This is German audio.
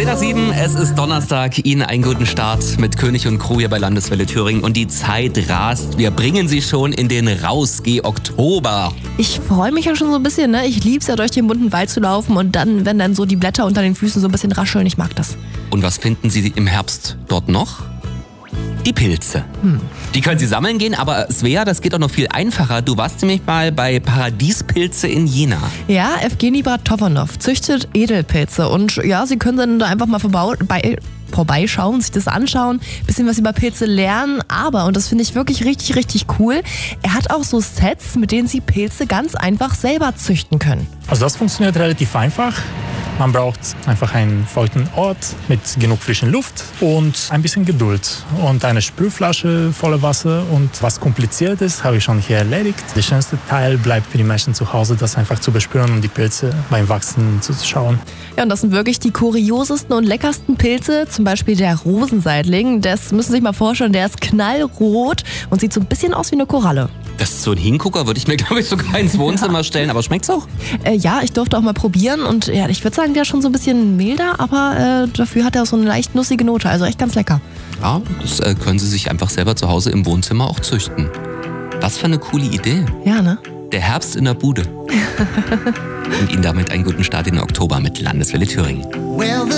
7, es ist Donnerstag. Ihnen einen guten Start mit König und Crew hier bei Landeswelle Thüringen. Und die Zeit rast. Wir bringen Sie schon in den Rausgeh-Oktober. Ich freue mich ja schon so ein bisschen, ne? Ich lieb's ja, durch den bunten Wald zu laufen und dann, wenn dann so die Blätter unter den Füßen so ein bisschen rascheln, ich mag das. Und was finden Sie im Herbst dort noch? Die Pilze. Die können Sie sammeln gehen, aber Svea, das geht auch noch viel einfacher. Du warst nämlich mal bei Paradiespilze in Jena. Ja, Evgeny Bratowanov züchtet Edelpilze und ja, Sie können dann da einfach mal vorbeischauen, sich das anschauen, bisschen was über Pilze lernen, aber, und das finde ich wirklich richtig, richtig cool, er hat auch so Sets, mit denen Sie Pilze ganz einfach selber züchten können. Also das funktioniert relativ einfach. Man braucht einfach einen feuchten Ort mit genug frischen Luft und ein bisschen Geduld und eine Sprühflasche voller Wasser. Und was kompliziert ist, habe ich schon hier erledigt. Der schönste Teil bleibt für die Menschen zu Hause, das einfach zu bespüren und die Pilze beim Wachsen zu schauen. Ja, und das sind wirklich die kuriosesten und leckersten Pilze, zum Beispiel der Rosenseitling. Das müssen Sie sich mal vorstellen, der ist knallrot und sieht so ein bisschen aus wie eine Koralle. Das ist so ein Hingucker, würde ich mir, glaube ich, sogar ins Wohnzimmer stellen. Aber schmeckt's auch? Ja, ich durfte auch mal probieren und ja, ich würde sagen, der ist schon so ein bisschen milder, aber dafür hat er auch so eine leicht nussige Note, also echt ganz lecker. Ja, das können Sie sich einfach selber zu Hause im Wohnzimmer auch züchten. Was für eine coole Idee. Ja, ne? Der Herbst in der Bude. Und Ihnen damit einen guten Start in den Oktober mit Landeswelle Thüringen. Well,